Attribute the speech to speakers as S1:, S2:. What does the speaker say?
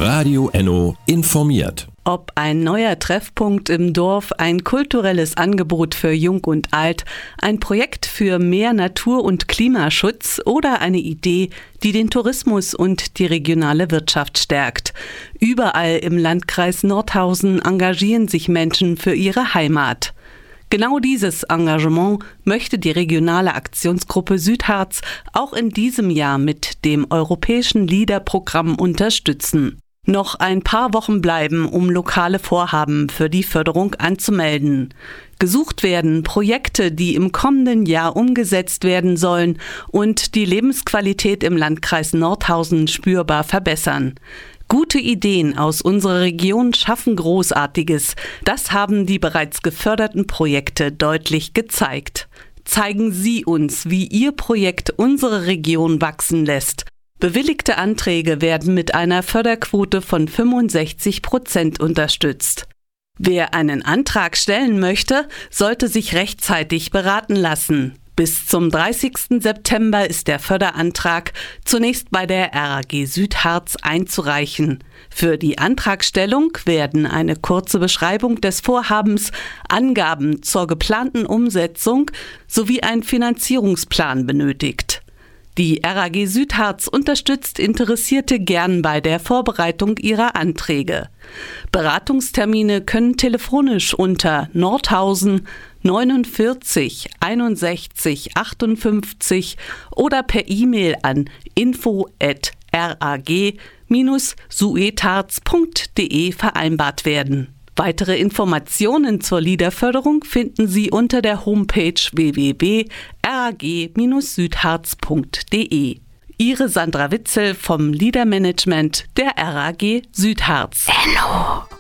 S1: Radio Enno informiert.
S2: Ob ein neuer Treffpunkt im Dorf, ein kulturelles Angebot für Jung und Alt, ein Projekt für mehr Natur- und Klimaschutz oder eine Idee, die den Tourismus und die regionale Wirtschaft stärkt. Überall im Landkreis Nordhausen engagieren sich Menschen für ihre Heimat. Genau dieses Engagement möchte die regionale Aktionsgruppe Südharz auch in diesem Jahr mit dem europäischen LEADER-Programm unterstützen. Noch ein paar Wochen bleiben, um lokale Vorhaben für die Förderung anzumelden. Gesucht werden Projekte, die im kommenden Jahr umgesetzt werden sollen und die Lebensqualität im Landkreis Nordhausen spürbar verbessern. Gute Ideen aus unserer Region schaffen Großartiges. Das haben die bereits geförderten Projekte deutlich gezeigt. Zeigen Sie uns, wie Ihr Projekt unsere Region wachsen lässt. Bewilligte Anträge werden mit einer Förderquote von 65% unterstützt. Wer einen Antrag stellen möchte, sollte sich rechtzeitig beraten lassen. Bis zum 30. September ist der Förderantrag zunächst bei der RAG Südharz einzureichen. Für die Antragstellung werden eine kurze Beschreibung des Vorhabens, Angaben zur geplanten Umsetzung sowie ein Finanzierungsplan benötigt. Die RAG Südharz unterstützt Interessierte gern bei der Vorbereitung ihrer Anträge. Beratungstermine können telefonisch unter Nordhausen 49 61 58 oder per E-Mail an info@rag-suetharz.de vereinbart werden. Weitere Informationen zur LEADER-Förderung finden Sie unter der Homepage www.rag-südharz.de. Ihre Sandra Witzel vom LEADER-Management der RAG Südharz.
S3: Enno.